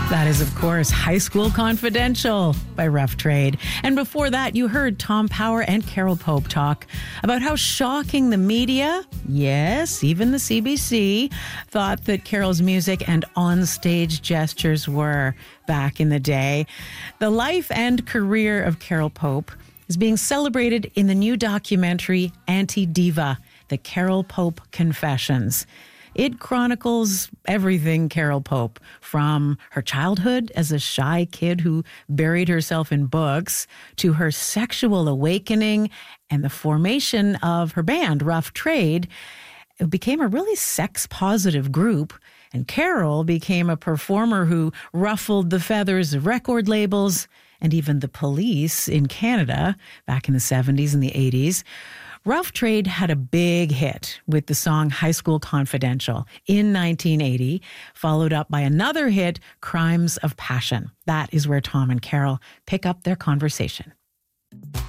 That is, of course, High School Confidential by Rough Trade. And before that, you heard Tom Power and Carol Pope talk about how shocking the media, yes, even the CBC, thought that Carol's music and onstage gestures were back in the day. The life and career of Carol Pope is being celebrated in the new documentary Anti-Diva, The Carol Pope Confessions. It chronicles everything Carol Pope, from her childhood as a shy kid who buried herself in books to her sexual awakening and the formation of her band, Rough Trade. It became a really sex-positive group, and Carol became a performer who ruffled the feathers of record labels and even the police in Canada back in the 70s and the 80s. Rough Trade had a big hit with the song High School Confidential in 1980, followed up by another hit, Crimes of Passion. That is where Tom and Carol pick up their conversation.